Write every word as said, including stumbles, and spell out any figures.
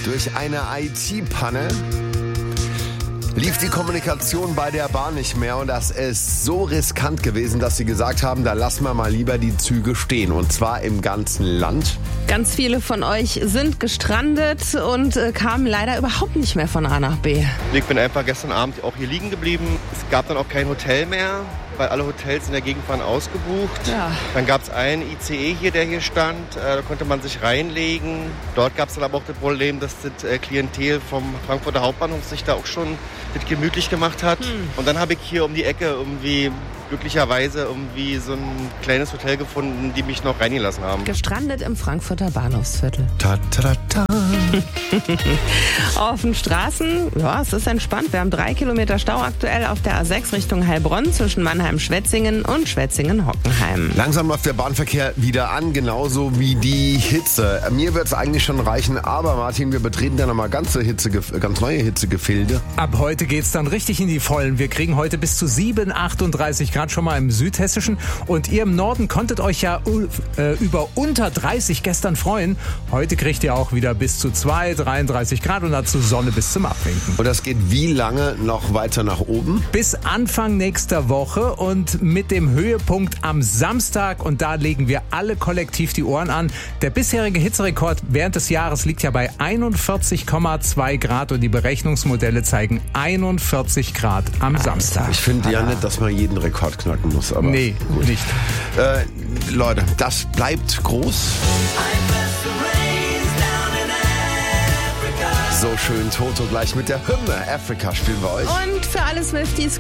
Durch eine I T-Panne lief die Kommunikation bei der Bahn nicht mehr und das ist so riskant gewesen, dass sie gesagt haben, da lassen wir mal lieber die Züge stehen und zwar im ganzen Land. Ganz viele von euch sind gestrandet und äh, kamen leider überhaupt nicht mehr von A nach B. Ich bin einfach gestern Abend auch hier liegen geblieben. Es gab dann auch kein Hotel mehr, weil alle Hotels in der Gegend waren ausgebucht. Ja. Dann gab es einen I C E hier, der hier stand. Äh, da konnte man sich reinlegen. Dort gab es dann aber auch das Problem, dass das äh, Klientel vom Frankfurter Hauptbahnhof sich da auch schon das gemütlich gemacht hat. Hm. Und dann habe ich hier um die Ecke irgendwie glücklicherweise irgendwie so ein kleines Hotel gefunden, die mich noch reingelassen haben. Gestrandet im Frankfurter Bahnhofsviertel. Ta, ta, ta, ta. Auf den Straßen, ja, es ist entspannt. Wir haben drei Kilometer Stau aktuell auf der A sechs Richtung Heilbronn zwischen Mannheim-Schwetzingen und Schwetzingen-Hockenheim. Langsam läuft der Bahnverkehr wieder an, genauso wie die Hitze. Mir wird es eigentlich schon reichen, aber Martin, wir betreten ja nochmal ganze Hitze, ganz neue Hitzegefilde. Ab heute geht's dann richtig in die Vollen. Wir kriegen heute bis zu sieben, achtunddreißig Grad schon mal im Südhessischen. Und ihr im Norden konntet euch ja äh, über unter dreißig gestern freuen. Heute kriegt ihr auch wieder bis zu zwei, dreiunddreißig Grad und dazu Sonne bis zum Abwinken. Und das geht wie lange noch weiter nach oben? Bis Anfang nächster Woche und mit dem Höhepunkt am Samstag. Und da legen wir alle kollektiv die Ohren an. Der bisherige Hitzerekord während des Jahres liegt ja bei einundvierzig Komma zwei Grad und die Berechnungsmodelle zeigen einundvierzig Grad am Samstag. Ich finde ja nicht, dass man jeden Rekord knacken muss. Aber nee, gut. Nicht. Äh, Leute, das bleibt groß. So schön Toto gleich mit der Hymne Afrika spielen wir euch. Und für alle Swifties